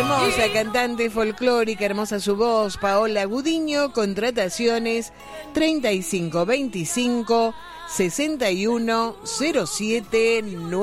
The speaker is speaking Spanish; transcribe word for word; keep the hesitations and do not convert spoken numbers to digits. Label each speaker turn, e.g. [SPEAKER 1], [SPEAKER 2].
[SPEAKER 1] Hermosa cantante folclórica, hermosa su voz, Paola Gudiño. Contrataciones treinta y cinco veinticinco sesenta y uno cero siete nueve.